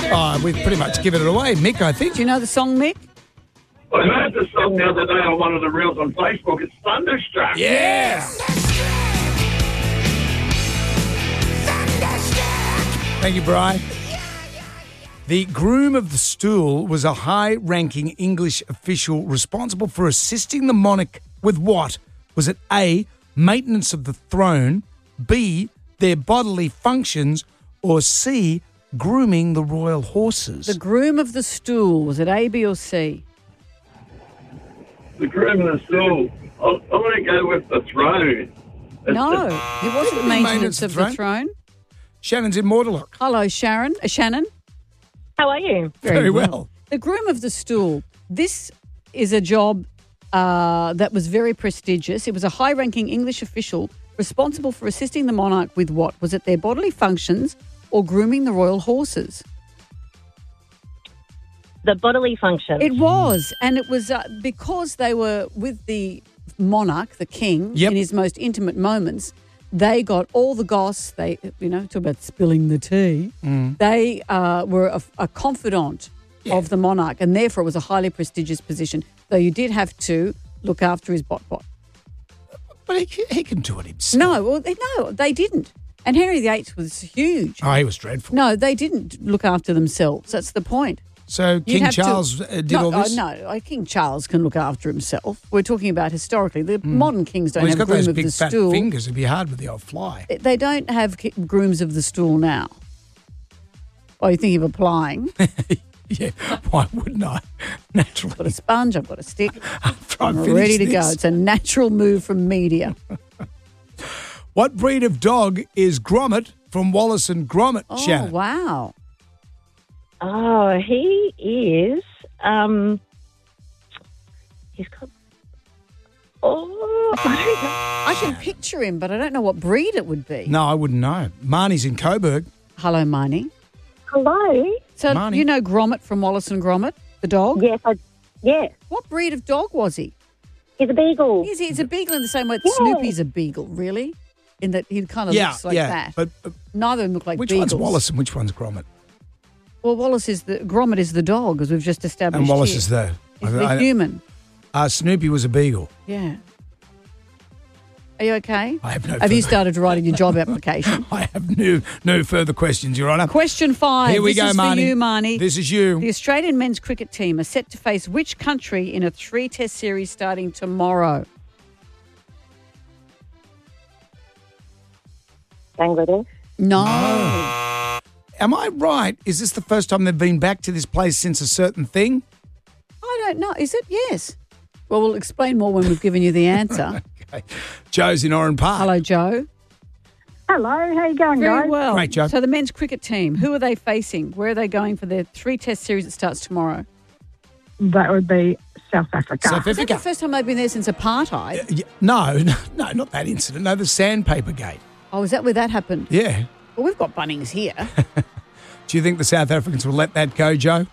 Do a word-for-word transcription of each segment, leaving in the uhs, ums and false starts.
Oh, we've pretty much given it away. Mick, I think. Do you know the song, Mick? I heard the song the other day on one of the reels on Facebook. It's Thunderstruck. Yeah. Thank you, Bri. The groom of the stool was a high-ranking English official responsible for assisting the monarch with what? Was it A, maintenance of the throne, B, their bodily functions, or C, grooming the royal horses? The groom of the stool. Was it A, B, or C? The groom of the stool. I'm going to go with the throne. It's No, the- it wasn't Didn't it maintenance maintenance of of the the throne. Shannon's in Mortalock. Hello, Sharon. Uh, Shannon. How are you? Very well. The groom of the stool. This is a job uh, that was very prestigious. It was a high-ranking English official responsible for assisting the monarch with what? Was it their bodily functions or grooming the royal horses? The bodily function. It was, and it was uh, because they were with the monarch, the king, Yep. in his most intimate moments. They got all the goss. They, you know, talk about spilling the tea. Mm. They uh, were a, a confidant Yeah. of the monarch, and therefore it was a highly prestigious position. Though you did have to look after his bot bot. But he, he can do it himself. No, well, they- no, they didn't. And Henry the Eighth was huge. Oh, he was dreadful. No, they didn't look after themselves. That's the point. So You'd King have to- Charles uh, did no, all this? Oh, no, I- King Charles can look after himself. We're talking about historically. The modern kings don't Well, he's have got those groom of big the fat stool. fingers. It'd be hard with the old fly. They don't have ki- grooms of the stool now. Oh, you think of applying? Yeah, why wouldn't I? Naturally. Got a sponge, I've got a stick. After I I'm finish ready to go. this. It's a natural move from media. What breed of dog is Gromit from Wallace and Gromit, Oh, Shannon? wow. Oh, he is. Um, he's got. Oh, I don't know. I can picture him, but I don't know what breed it would be. No, I wouldn't know. Marnie's in Coburg. Hello, Marnie. Hello. So Marnie. you know Gromit from Wallace and Gromit, the dog? Yes, I. Yes, What breed of dog was he? he's a beagle. Is he? He's a beagle in the same way that Yeah. Snoopy's a beagle, really? In that he kind of yeah, looks like yeah. that. But uh, Neither of them look like which beagles. one's Wallace and which one's Gromit? Well, Wallace is the Gromit is the dog, as we've just established. And Wallace here. is the... He's the I- I- human. Uh, Snoopy was a beagle. Yeah. Are you okay? I have no Have further, you started writing your job application? I have no, no further questions, Your Honour. Question five. Here we this go, is Marnie. for you, Marnie. This is you. The Australian men's cricket team are set to face which country in a three-test series starting tomorrow? Bangladesh. No. Am I right? Is this the first time they've been back to this place since a certain thing? I don't know. Is it? Yes. Well, we'll explain more when we've given you the answer. Okay. Joe's in Oran Park. Hello, Joe. Hello, how you going, Very guys? well. Great, Joe. So the men's cricket team, who are they facing? Where are they going for their three-test series that starts tomorrow? That would be South Africa. South Is that the Africa. first time they've been there since apartheid? Yeah, no, no, no, not that incident. No, the sandpaper gate. Oh, is that where that happened? Yeah. Well, we've got Bunnings here. Do you think the South Africans will let that go, Joe?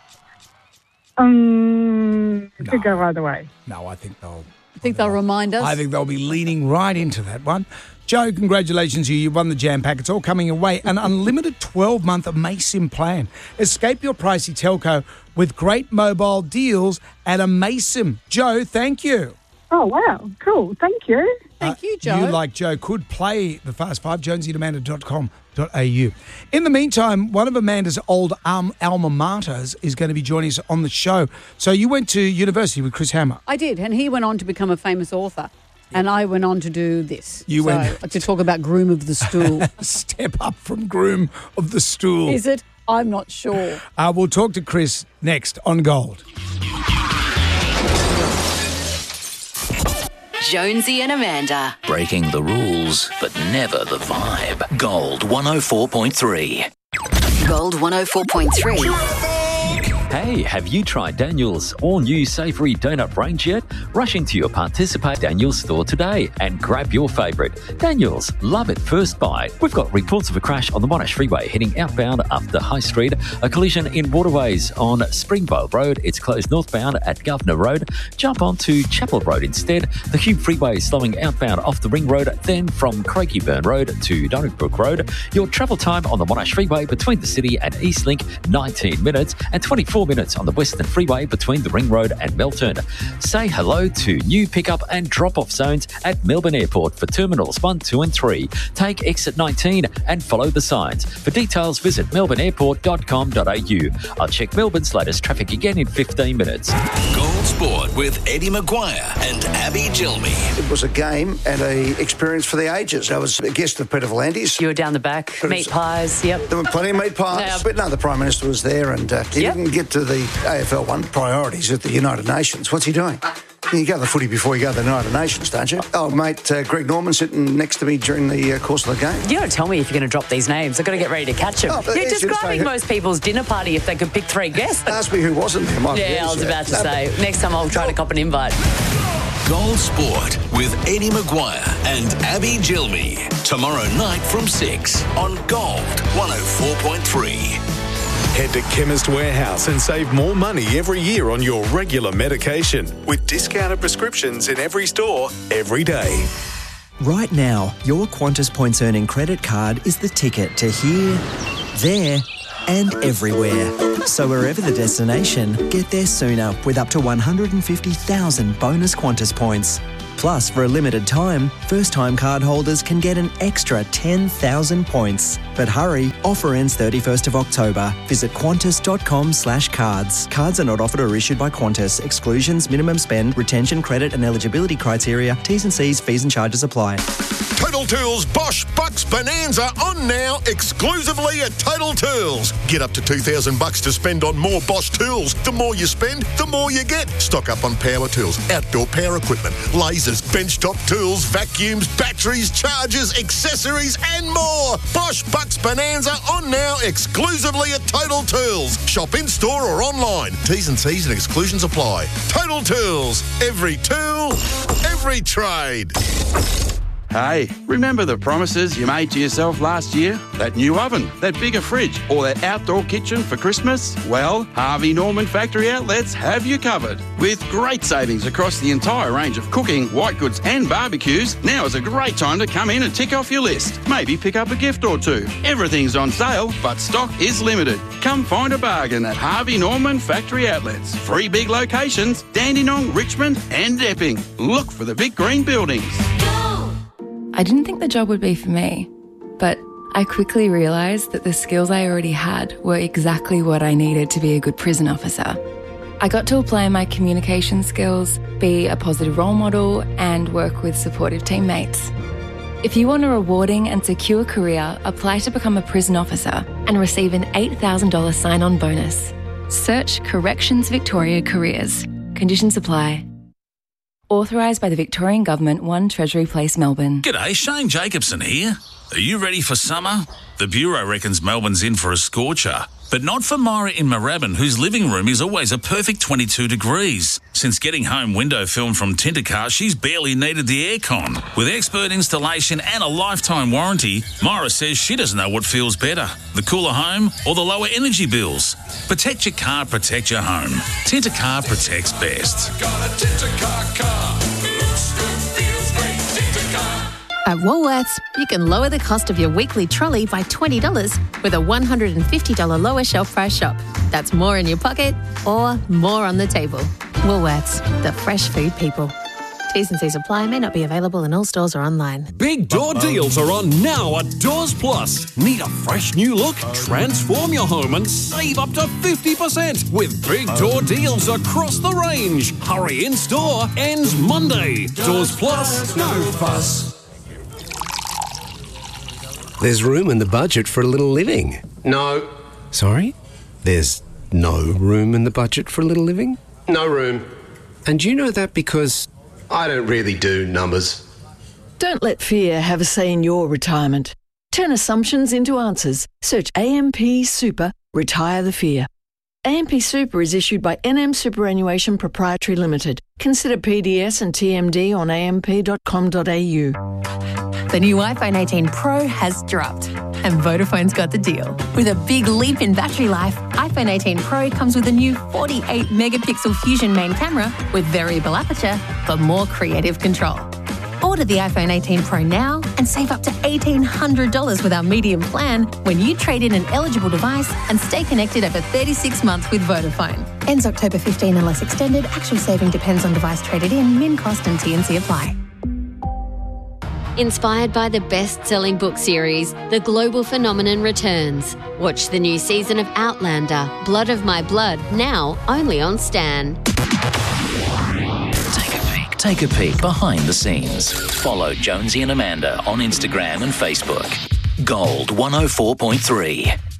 Um, No. could go either way. No, I think they'll. I think they'll remind us. I think they'll be leaning right into that one. Joe, congratulations to you. You've won the Jam Pack. It's all coming your way. An unlimited twelve-month Amaysim plan. Escape your pricey telco with great mobile deals at Amaysim. Joe, thank you. Oh, wow. Cool. Thank you. Thank you, Joe. You, like Joe, could play the Fast Five, jonesy at amanda dot com dot a u. In the meantime, one of Amanda's old um, alma maters is going to be joining us on the show. So you went to university with Chris Hammer. I did, and he went on to become a famous author. And I went on to do this. You so, went- to talk about Groom of the Stool. Step up from groom of the stool. Is it? I'm not sure. Uh, we'll talk to Chris next on Gold. Jonesy and Amanda. Breaking the rules, but never the vibe. Gold one oh four point three. Gold one oh four point three. Hey, have you tried Daniel's all-new savoury donut range yet? Rush into your participating Daniel's store today and grab your favourite. Daniel's, love at first bite. We've got reports of a crash on the Monash Freeway heading outbound up the High Street, a collision in Waterways on Springvale Road. It's closed northbound at Governor Road. Jump onto Chapel Road instead. The Hume Freeway slowing outbound off the Ring Road, then from Craigieburn Road to Donnybrook Road. Your travel time on the Monash Freeway between the city and Eastlink, nineteen minutes, and twenty-four minutes on the Western Freeway between the Ring Road and Melton. Say hello to new pickup and drop-off zones at Melbourne Airport for Terminals one, two and three. Take exit nineteen and follow the signs. For details, visit melbourne airport dot com dot a u. I'll check Melbourne's latest traffic again in fifteen minutes. Gold Sport with Eddie Maguire and Abby Gilmy. It was a game and a experience for the ages. I was a guest of Peter Volandis. You were down the back, meat pies, yep. There were plenty of meat pies. Yeah. But no, the Prime Minister was there and uh, he Yep. didn't get to the A F L one, priorities at the United Nations. What's he doing? You go to the footy before you go to the United Nations, don't you? Oh, mate, uh, Greg Norman sitting next to me during the uh, course of the game. You don't tell me if you're going to drop these names. I've got to get ready to catch them. Oh, but You're it's just describing saying- most people's dinner party if they could pick three guests. Ask me who wasn't there. Might be Yeah, I was easier. about to No, say. Next time I'll try to cop an invite. Gold Sport with Eddie Maguire and Abby Gilmy. Tomorrow night from six on Gold one oh four point three. Head to Chemist Warehouse and save more money every year on your regular medication with discounted prescriptions in every store every day. Right now, your Qantas Points Earning credit card is the ticket to here, there and everywhere. So wherever the destination, get there sooner with up to one hundred fifty thousand bonus Qantas points. Plus, for a limited time, first-time card holders can get an extra ten thousand points. But hurry, offer ends thirty-first of October. Visit qantas dot com slash cards. Cards are not offered or issued by Qantas. Exclusions, minimum spend, retention, credit and eligibility criteria, T's and C's, fees and charges apply. Total Tools Bosch Bucks Bonanza on now exclusively at Total Tools. Get up to two thousand bucks to spend on more Bosch tools. The more you spend, the more you get. Stock up on power tools, outdoor power equipment, lasers, benchtop tools, vacuums, batteries, chargers, accessories and more. Bosch Bucks Bonanza on now exclusively at Total Tools. Shop in store or online. T's and C's and exclusions apply. Total Tools. Every tool, every trade. Hey, remember the promises you made to yourself last year? That new oven, that bigger fridge, or that outdoor kitchen for Christmas? Well, Harvey Norman Factory Outlets have you covered. With great savings across the entire range of cooking, white goods and barbecues, now is a great time to come in and tick off your list. Maybe pick up a gift or two. Everything's on sale, but stock is limited. Come find a bargain at Harvey Norman Factory Outlets. Three big locations, Dandenong, Richmond and Epping. Look for the big green buildings. I didn't think the job would be for me, but I quickly realised that the skills I already had were exactly what I needed to be a good prison officer. I got to apply my communication skills, be a positive role model, and work with supportive teammates. If you want a rewarding and secure career, apply to become a prison officer and receive an eight thousand dollars sign-on bonus. Search Corrections Victoria Careers. Conditions apply. Authorised by the Victorian Government, one Treasury Place, Melbourne. G'day, Shane Jacobson here. Are you ready for summer? The Bureau reckons Melbourne's in for a scorcher. But not for Myra in Moorabbin, whose living room is always a perfect twenty-two degrees. Since getting home window film from Tintercar, she's barely needed the aircon. With expert installation and a lifetime warranty, Myra says she doesn't know what feels better, the cooler home or the lower energy bills. Protect your car, protect your home. Tintercar protects best. At Woolworths, you can lower the cost of your weekly trolley by twenty dollars with a one hundred fifty dollars lower shelf price shop. That's more in your pocket or more on the table. Woolworths, the fresh food people. T's and C's apply, may not be available in all stores or online. Big door deals are on now at Doors Plus. Need a fresh new look? Transform your home and save up to fifty percent with big door deals across the range. Hurry in store, ends Monday. Doors Plus, no fuss. There's room in the budget for a little living. No. Sorry? There's no room in the budget for a little living? No room. And you know that because... I don't really do numbers. Don't let fear have a say in your retirement. Turn assumptions into answers. Search A M P Super Retire the Fear. A M P Super is issued by N M Superannuation Proprietary Limited. Consider P D S and T M D on a m p dot com dot a u. The new iPhone eighteen Pro has dropped, and Vodafone's got the deal. With a big leap in battery life, iPhone eighteen Pro comes with a new forty-eight megapixel Fusion main camera with variable aperture for more creative control. Order the iPhone eighteen Pro now and save up to eighteen hundred dollars with our medium plan when you trade in an eligible device and stay connected over thirty-six months with Vodafone. Ends October fifteenth unless extended. Actual saving depends on device traded in, min cost and T and C apply. Inspired by the best-selling book series, The Global Phenomenon returns. Watch the new season of Outlander, Blood of My Blood, now only on Stan. Take a peek behind the scenes. Follow Jonesy and Amanda on Instagram and Facebook. Gold one oh four point three.